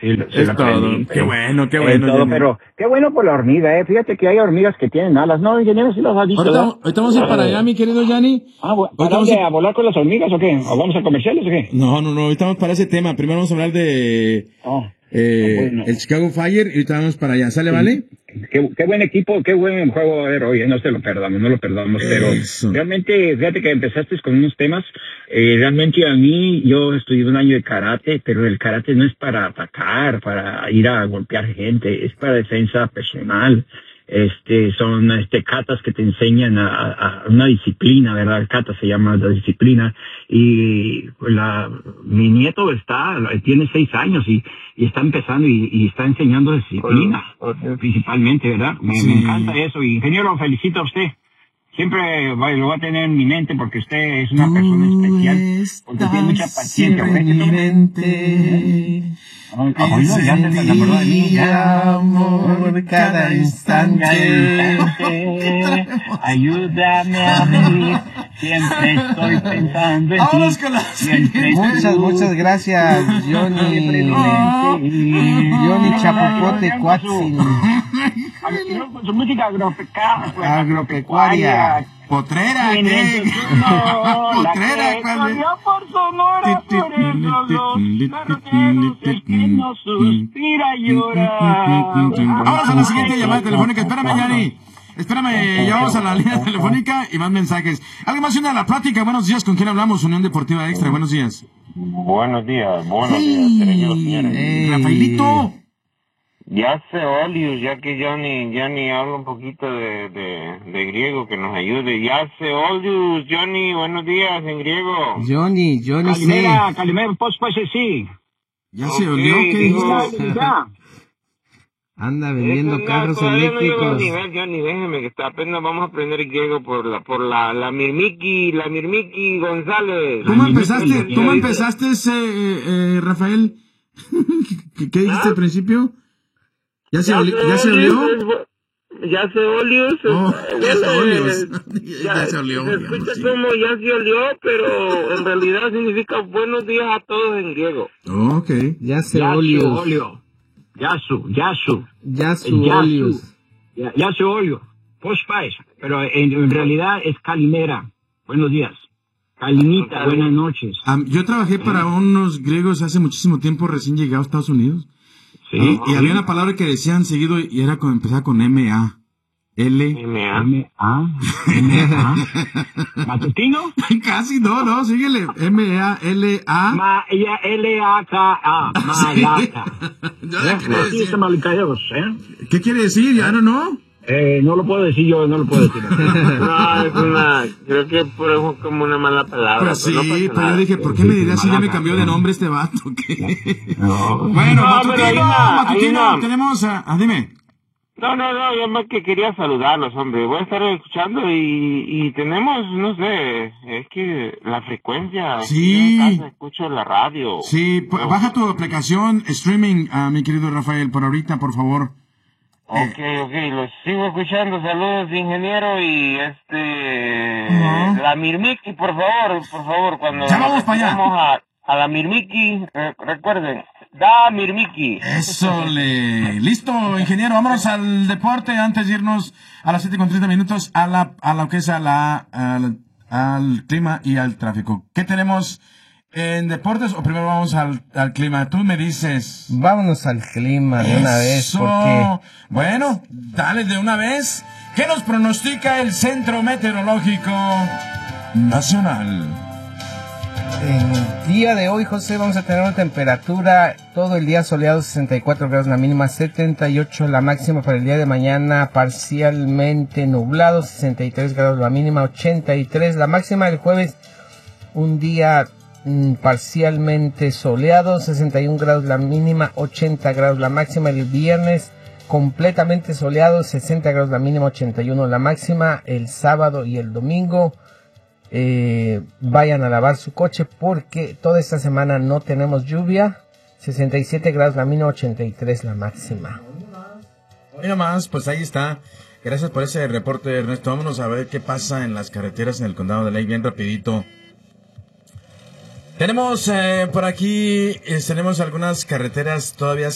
Sí lo aprendí. Qué bueno, todo, pero qué bueno por la hormiga, Fíjate que hay hormigas que tienen alas, ¿no, ingeniero? Sí los has visto, ahorita vamos a ir para allá, mi querido Yanni. ¿Vamos a volar con las hormigas o qué? ¿O vamos a comerciales o qué? No, ahorita vamos para ese tema. Primero vamos a hablar de el Chicago Fire y ahorita vamos para allá. ¿Sale, vale? Qué buen equipo, qué buen juego a ver hoy, no lo perdamos, pero realmente, fíjate que empezaste con unos temas, realmente a mí, yo estudié un año de karate, pero el karate no es para atacar, para ir a golpear gente, es para defensa personal. Son katas que te enseñan a una disciplina, ¿verdad? Kata se llama la disciplina, y mi nieto tiene 6 años y está empezando y está enseñando disciplina, principalmente, ¿verdad? Me encanta eso, y ingeniero, felicito a usted. Siempre lo voy a tener en mi mente porque usted es una persona especial, porque tiene mucha paciencia. Ya se enamoró de mí. Amor, cada instante. Ayúdame a vivir. Siempre estoy pensando en ti. Muchas gracias, Johnny. Johnny Chapopote Cuatzin. Con su música agropecuaria. Potrera, ¿qué? Potrera, por Sonora, por esos carroteros, el que no suspira y llora. Vamos a la siguiente llamada telefónica. Espérame, Yanni. Ya vamos a la línea telefónica y más mensajes. ¿Alguien más una a la plática? Buenos días, ¿con quién hablamos? Unión Deportiva Extra, buenos días. Buenos días, señores. Rafaelito. Ya sé, Olius, ya que Johnny habla un poquito de griego, que nos ayude. Ya sé, Olius, Johnny, buenos días en griego. Johnny, Calimera, pues sí. Ya se olió, ¿qué dijiste? Anda vendiendo carros eléctricos. Johnny, déjeme que apenas vamos a aprender griego por la Mirmiki González. ¿Cómo empezaste, Rafael? ¿Qué dijiste al principio? ¿Ya se olió? Ya se olió. Ya se olió. Se escucha como ya se olió, pero en realidad significa buenos días a todos en griego. Ok. Ya se olió. Yasu olio. Pues pero en realidad es calimera. Buenos días. Calimita, buenas noches. Yo trabajé para unos griegos hace muchísimo tiempo, recién llegado a Estados Unidos. Sí. Y había una palabra que decían seguido y era empezaba con M-A. M-A. ¿Matutino? Casi, no, síguele. M-A-L-A. L-A-K-A. Malaca. ¿Qué quiere decir? Ya no. No lo puedo decir yo, no lo puedo decir. Creo que es como una mala palabra. Pero sí, pero yo dije, ¿por qué me dirás si ya me cambió de nombre este vato? No. Bueno, Matutino, tenemos dime. No, yo más que quería saludarlos, hombre. Voy a estar escuchando y tenemos, no sé, es que la frecuencia. Sí. En casa escucho la radio. Sí, baja tu aplicación streaming, mi querido Rafael, por ahorita, por favor. Ok, los sigo escuchando. Saludos, ingeniero, y la Mirmiki, por favor, cuando ya vamos para allá. A la Mirmiki, recuerden, da Mirmiki. Eso listo, ingeniero, vámonos al deporte antes de irnos a las 7:30 a lo que es al clima y al tráfico. ¿Qué tenemos en deportes o primero vamos al clima? Tú me dices. Vámonos al clima de una vez, porque... Bueno, dale de una vez. ¿Qué nos pronostica el Centro Meteorológico Nacional? El día de hoy, José, vamos a tener una temperatura todo el día soleado, 64 grados la mínima, 78 la máxima. Para el día de mañana parcialmente nublado, 63 grados la mínima, 83 la máxima. El jueves un día parcialmente soleado, 61 grados la mínima, 80 grados la máxima. El viernes completamente soleado, 60 grados la mínima, 81 la máxima. El sábado y el domingo vayan a lavar su coche porque toda esta semana no tenemos lluvia. 67 grados la mínima, 83 la máxima. Hoy nomás, pues ahí está. Gracias por ese reporte, Ernesto. Vámonos a ver qué pasa en las carreteras en el condado de Lake, bien rapidito. Tenemos por aquí, tenemos algunas carreteras todavía